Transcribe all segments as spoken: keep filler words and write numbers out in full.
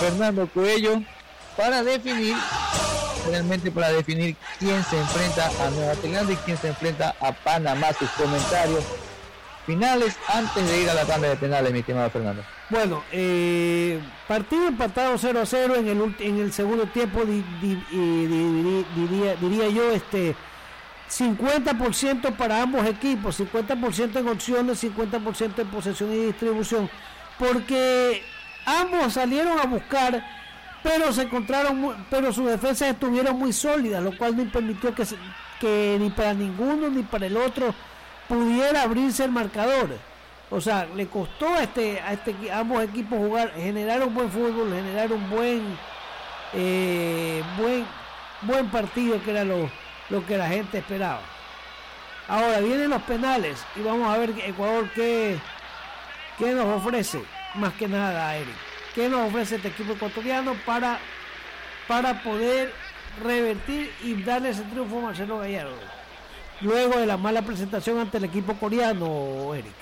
Fernando Coello para definir, realmente para definir quién se enfrenta a Nueva Zelanda y quién se enfrenta a Panamá. Sus comentarios finales antes de ir a la tanda de penales, mi estimado Fernando. Bueno, eh, partido empatado cero a cero en el en el segundo tiempo, di, di, di, di, diría, diría yo, este cincuenta por ciento para ambos equipos, cincuenta por ciento en opciones, cincuenta por ciento en posesión y distribución, porque ambos salieron a buscar, pero se encontraron, pero sus defensas estuvieron muy sólidas, lo cual no permitió que, que ni para ninguno ni para el otro pudiera abrirse el marcador. O sea, le costó a este a este a ambos equipos jugar, generar un buen fútbol, generar un buen eh, buen buen partido, que era lo, lo que la gente esperaba. Ahora vienen los penales y vamos a ver Ecuador qué, qué nos ofrece, más que nada, Eric. ¿Qué nos ofrece este equipo ecuatoriano para, para poder revertir y darle ese triunfo a Marcelo Gallardo? Luego de la mala presentación ante el equipo coreano, Eric.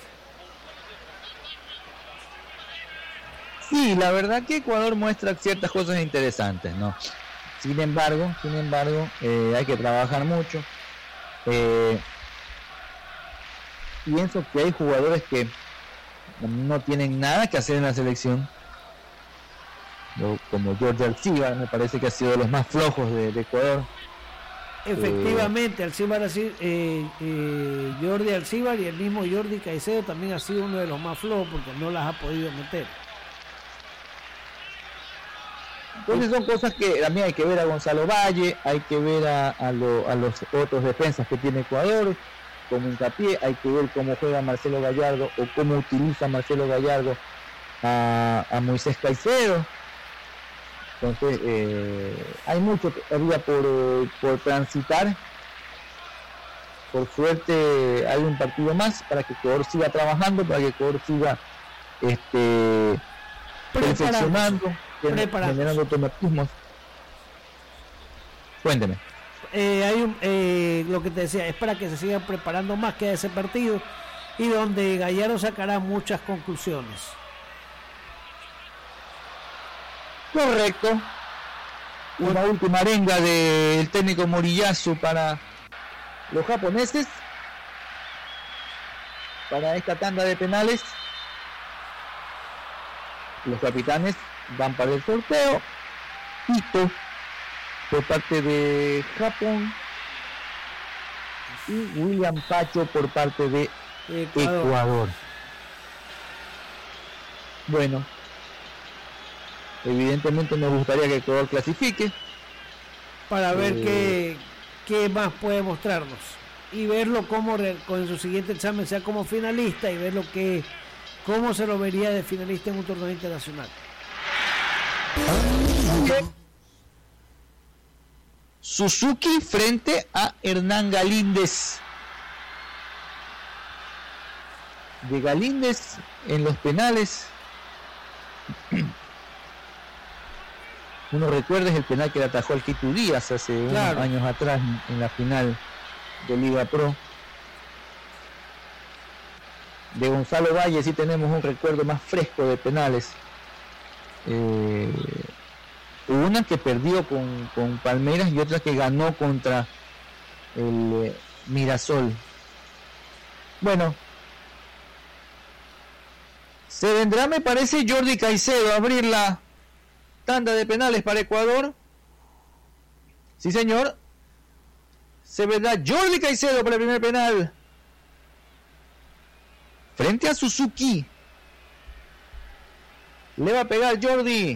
Sí, la verdad que Ecuador muestra ciertas cosas interesantes, ¿no? Sin embargo, sin embargo, eh, hay que trabajar mucho. Eh, pienso que hay jugadores que no tienen nada que hacer en la selección, como Jordi Alcibar, me parece que ha sido de los más flojos de, de Ecuador. Efectivamente, eh, Alcibar, eh, eh, Jordi Alcibar y el mismo Jordi Caicedo también ha sido uno de los más flojos porque no las ha podido meter. Entonces son cosas que también hay que ver a Gonzalo Valle, hay que ver a, a, lo, a los otros defensas que tiene Ecuador, como hincapié, hay que ver cómo juega Marcelo Gallardo o cómo utiliza Marcelo Gallardo a, a Moisés Caicedo. Entonces eh, hay mucho todavía por, por transitar. Por suerte hay un partido más para que Ecuador siga trabajando, para que Ecuador siga este, perfeccionando, generando automatismos. Cuénteme. Eh, hay un, eh, lo que te decía, es para que se sigan preparando más que ese partido y donde Gallardo sacará muchas conclusiones. Correcto. Una última arenga del técnico Moriyasu para los japoneses, para esta tanda de penales. Los capitanes van para el sorteo. Ito por parte de Japón y William Pacho por parte de Ecuador. Ecuador. Bueno, evidentemente me gustaría que Ecuador clasifique para ver eh, qué, qué más puede mostrarnos y verlo como con su siguiente examen sea como finalista y ver lo que cómo se lo vería de finalista en un torneo internacional. Okay. Suzuki frente a Hernán Galíndez. De Galíndez en los penales. Uno recuerda el penal que le atajó al Quito Díaz hace claro. unos años atrás en la final de Liga Pro. De Gonzalo Valle sí tenemos un recuerdo más fresco de penales. Eh, una que perdió con, con Palmeiras y otra que ganó contra el eh, Mirasol. Bueno, se vendrá, me parece, Jordi Caicedo a abrir la tanda de penales para Ecuador. Sí, señor. Se vendrá Jordi Caicedo para el primer penal frente a Suzuki. Le va a pegar Jordi.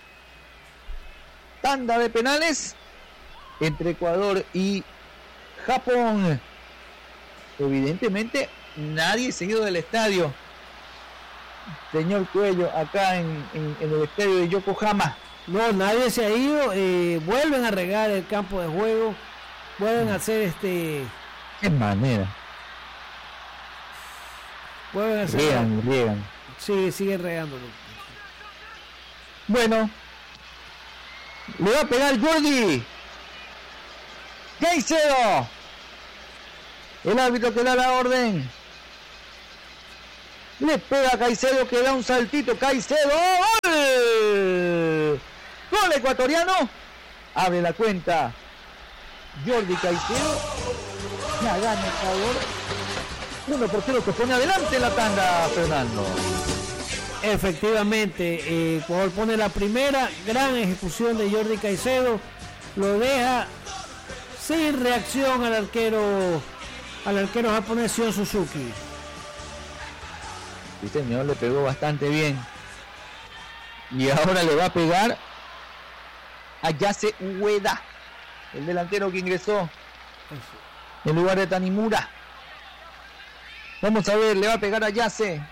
Tanda de penales entre Ecuador y Japón. Evidentemente nadie se ha ido del estadio, señor Cuello, acá en, en, en el estadio de Yokohama. No, nadie se ha ido. Eh, vuelven a regar el campo de juego, vuelven a hacer este qué manera vuelven a hacer riegan, riegan. Sí, siguen regándolo. Bueno, le va a pegar Jordi Caicedo. El árbitro que da la orden. Le pega a Caicedo, que da un saltito. Caicedo. ¡Gol! Gol ecuatoriano. Abre la cuenta Jordi Caicedo. Ya gana Ecuador. uno por cero que pone adelante la tanda, Fernando. Efectivamente, eh, Ecuador pone la primera. Gran ejecución de Jordi Caicedo. Lo deja sin reacción al arquero al arquero japonés Sion Suzuki. Sí, señor, le pegó bastante bien. Y ahora le va a pegar a Yase Ueda, el delantero que ingresó en lugar de Tanimura. Vamos a ver, le va a pegar a Yase.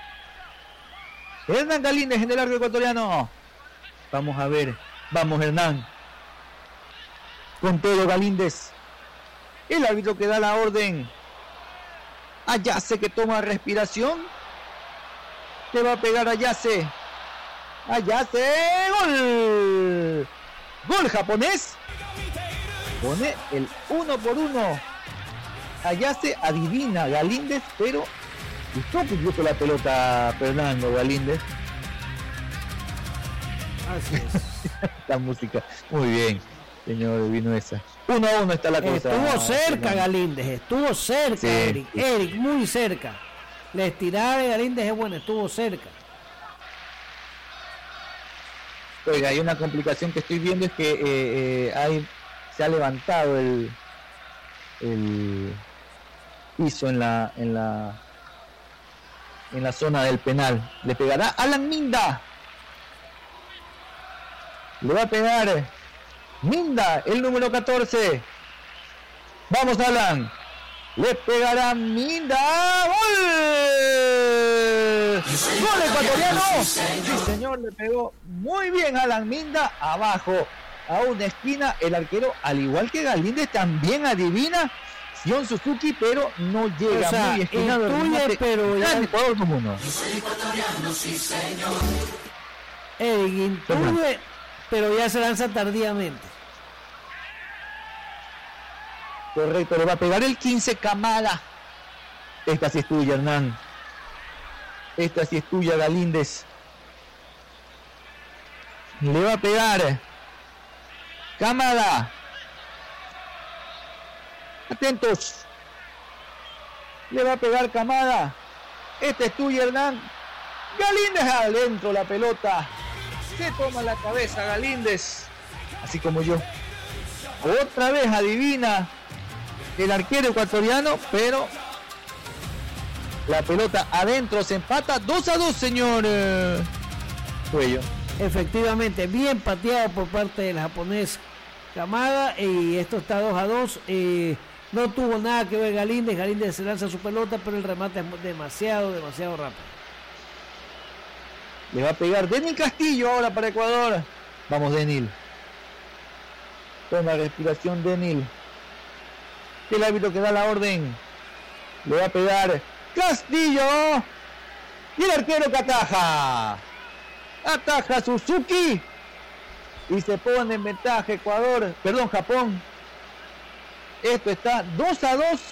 Hernán Galíndez en el arco ecuatoriano. Vamos a ver, vamos Hernán. Con Pedro Galíndez. El árbitro que da la orden a Yase, que toma respiración. Le va a pegar a Yase. A Yase. ¡Gol! Gol japonés. Pone el uno por uno. A Yase, adivina Galíndez, pero gustó que puso la pelota Fernando Galíndez. Así es. La música. Muy bien, señor Vinuesa. Uno a uno está la cosa. Estuvo cerca Fernando. Galíndez, estuvo cerca, sí, Eric. Sí. Eric, muy cerca. La estirada de Galíndez es buena, estuvo cerca. Oiga, hay una complicación que estoy viendo, es que eh, eh, hay, se ha levantado el, el piso en la, en la en la zona del penal. Le pegará Alan Minda. Le va a pegar Minda, el número catorce. Vamos, Alan. Le pegará Minda. ¡Gol! ¡Gol ecuatoriano! Sí, señor, le pegó muy bien Alan Minda. Abajo, a una esquina. El arquero, al igual que Galíndez, también adivina Sion Suzuki, pero no llega. O sea, muy esquinado. Intuye, pero ya... Ecuador como uno. Eric intuye, pero ya se lanza tardíamente. Correcto, le va a pegar el quince, Kamala. Esta sí es tuya, Hernán. Esta sí es tuya, Galíndez. Le va a pegar Kamala. Atentos. Le va a pegar Kamada. Este es tuyo, Hernán. Galíndez adentro la pelota. Se toma la cabeza Galíndez. Así como yo. Otra vez adivina el arquero ecuatoriano, pero la pelota adentro, se empata dos a dos, señor eh, Cuello. Efectivamente, bien pateado por parte del japonés Kamada, y esto está dos a dos. Eh, no tuvo nada que ver Galíndez. Galíndez se lanza su pelota, pero el remate es demasiado, demasiado rápido. Le va a pegar Denil Castillo ahora para Ecuador. Vamos, Denil. Toma respiración, Denil. El árbitro que da la orden. Le va a pegar Castillo. Y el arquero que ataja. Ataja Suzuki. Y se pone en ventaja Ecuador. Perdón, Japón. Esto está dos a dos.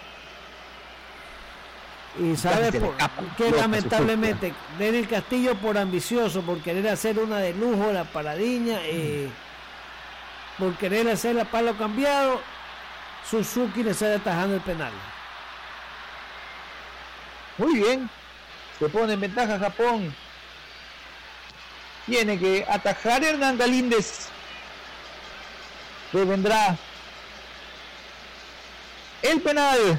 Y sabe por, que lamentablemente Denil Castillo, por ambicioso, por querer hacer una de lujo la paradiña, eh, por querer hacer la palo cambiado, Suzuki le sale atajando el penal. Muy bien, se pone en ventaja Japón. Tiene que atajar Hernán Galíndez. Le vendrá el penal.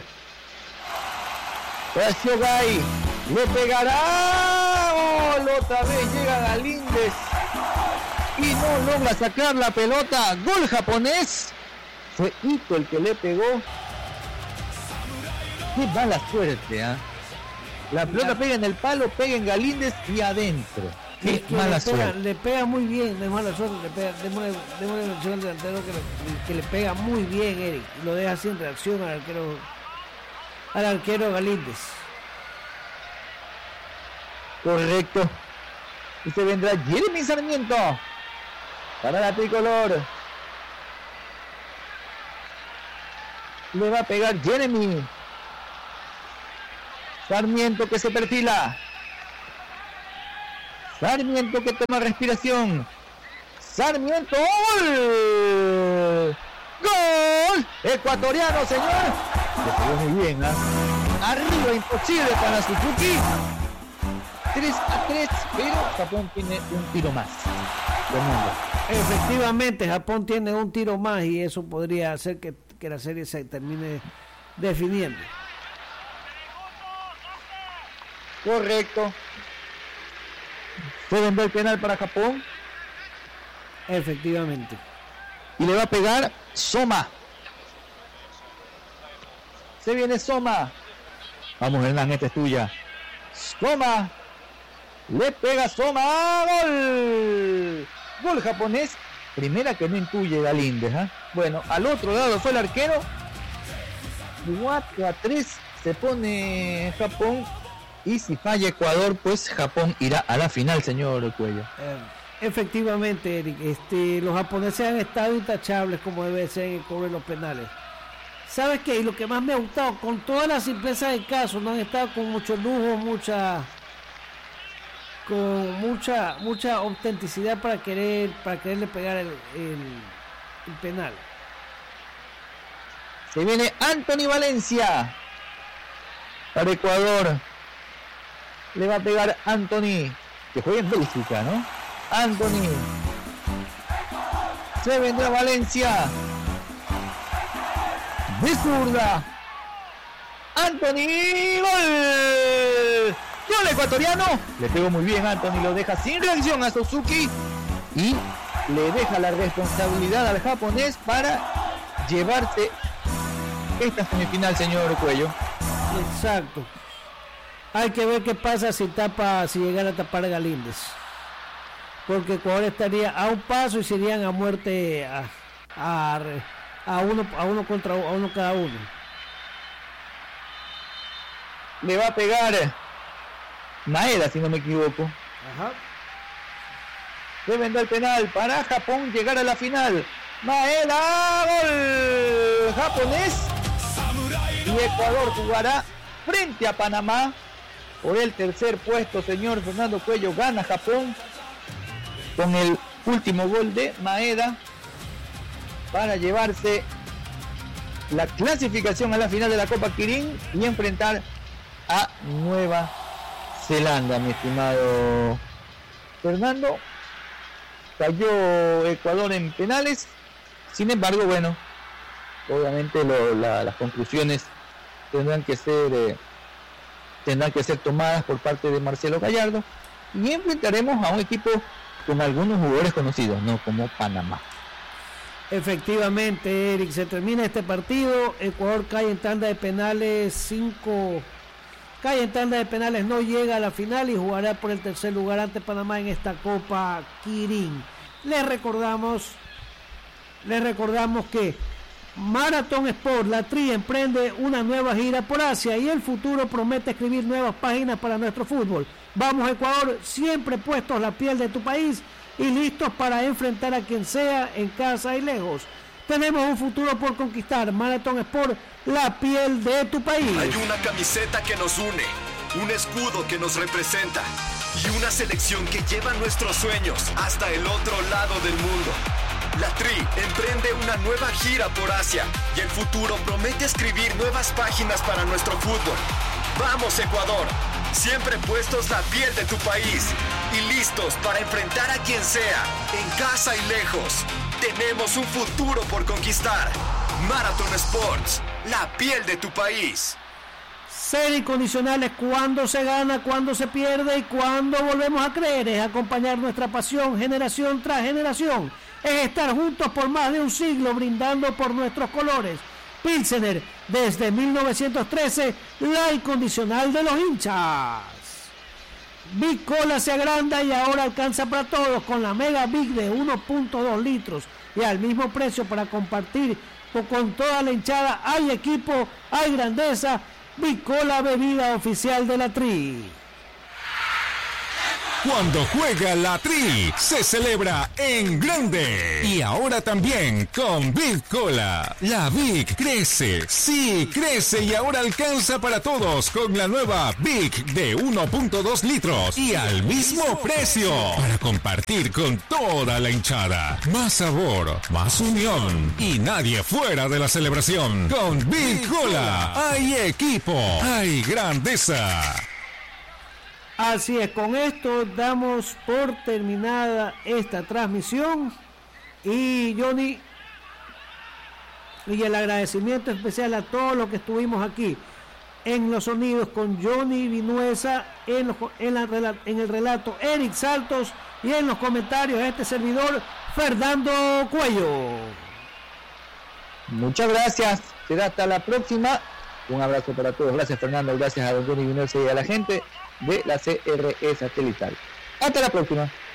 Horacio Gay le pegará. Oh, otra vez llega Galíndez y no logra sacar la pelota. Gol japonés. Fue Ito el que le pegó. Qué mala suerte, ¿eh? La pelota pega en el palo, pega en Galíndez y adentro. Qué mala le pega, suerte. le pega muy bien, de mala suerte, le pega, démosle, démosle la opción al delantero que le, que le pega muy bien, Eric. Lo deja sin reacción al arquero, al arquero Galíndez. Correcto. Y se vendrá Jeremy Sarmiento para la tricolor. Le va a pegar Jeremy Sarmiento, que se perfila. Sarmiento que toma respiración. Sarmiento, ¡gol! ¡Gol! Ecuatoriano, señor. Le pegó muy bien, ¿eh? Arriba, imposible para Suzuki. tres a tres, pero Japón tiene un tiro más. Fernando. Efectivamente, Japón tiene un tiro más y eso podría hacer que, que la serie se termine definiendo. Correcto. Pueden ver el penal para Japón. Efectivamente. Y le va a pegar Soma. Se viene Soma. Vamos, Hernán, esta es tuya. Soma. Le pega Soma. ¡Gol! Gol japonés. Primera que no intuye Galíndez, ¿eh? Bueno, al otro lado fue el arquero. cuatro a tres se pone Japón. Y si falla Ecuador, pues Japón irá a la final, señor Cuello. Eh, efectivamente, Eric. Este, los japoneses han estado intachables como debe ser en el cobro de los penales. ¿Sabes qué? Y lo que más me ha gustado, con toda la simpleza del caso, no han estado con mucho lujo, mucha con mucha mucha autenticidad para querer para quererle pegar el, el, el penal. Se viene Anthony Valencia para Ecuador. Le va a pegar Anthony, que juega en Bélgica, ¿no? Anthony. Se vendrá Valencia. De zurda. Anthony. ¡Gol! Gol ecuatoriano. Le pegó muy bien Anthony, lo deja sin reacción a Suzuki. Y le deja la responsabilidad al japonés para llevarse esta semifinal, señor Cuello. Exacto. Hay que ver qué pasa si tapa, si llegara a tapar Galíndez. Porque Ecuador estaría a un paso y serían a muerte a, a, a uno a uno contra a uno cada uno. Le va a pegar Maeda, si no me equivoco. Ajá. Se vendrá el penal para Japón llegar a la final. Maeda, gol japonés. Y Ecuador jugará frente a Panamá por el tercer puesto, señor Fernando Cuello. Gana Japón con el último gol de Maeda para llevarse la clasificación a la final de la Copa Kirin y enfrentar a Nueva Zelanda, mi estimado Fernando. Cayó Ecuador en penales, sin embargo, bueno, obviamente lo, la, las conclusiones tendrán que ser eh, tendrán que ser tomadas por parte de Marcelo Gallardo y enfrentaremos a un equipo con algunos jugadores conocidos, no como Panamá. Efectivamente, Eric, se termina este partido. Ecuador cae en tanda de penales, cinco cae en tanda de penales, no llega a la final y jugará por el tercer lugar ante Panamá en esta Copa Kirin. Les recordamos, les recordamos que Marathon Sport, la Tri, emprende una nueva gira por Asia y el futuro promete escribir nuevas páginas para nuestro fútbol. Vamos, Ecuador, siempre puestos la piel de tu país y listos para enfrentar a quien sea en casa y lejos. Tenemos un futuro por conquistar. Marathon Sport, la piel de tu país. Hay una camiseta que nos une, un escudo que nos representa y una selección que lleva nuestros sueños hasta el otro lado del mundo. La Tri emprende una nueva gira por Asia y el futuro promete escribir nuevas páginas para nuestro fútbol. ¡Vamos, Ecuador! Siempre puestos la piel de tu país y listos para enfrentar a quien sea, en casa y lejos. Tenemos un futuro por conquistar. Marathon Sports, la piel de tu país. Ser incondicionales cuando se gana, cuando se pierde y cuando volvemos a creer. Es acompañar nuestra pasión generación tras generación. Es estar juntos por más de un siglo brindando por nuestros colores. Pilsener, desde mil novecientos trece, la incondicional de los hinchas. Big Cola se agranda y ahora alcanza para todos con la Mega Big de uno punto dos litros y al mismo precio para compartir con toda la hinchada. Hay equipo, hay grandeza. Big Cola, bebida oficial de la Tri. Cuando juega la Tri, se celebra en grande. Y ahora también con Big Cola. La Big crece, sí, crece y ahora alcanza para todos con la nueva Big de uno punto dos litros y al mismo precio. Para compartir con toda la hinchada. Más sabor, más unión y nadie fuera de la celebración. Con Big Cola hay equipo, hay grandeza. Así es, con esto damos por terminada esta transmisión y Johnny, y el agradecimiento especial a todos los que estuvimos aquí en los sonidos con Johnny Vinuesa, en, los, en, la, en el relato Eric Saltos y en los comentarios este servidor Fernando Cuello. Muchas gracias, será hasta la próxima. Un abrazo para todos, gracias Fernando, gracias a don Johnny Vinuesa y a la gente de la C R E Satelital. Hasta la próxima.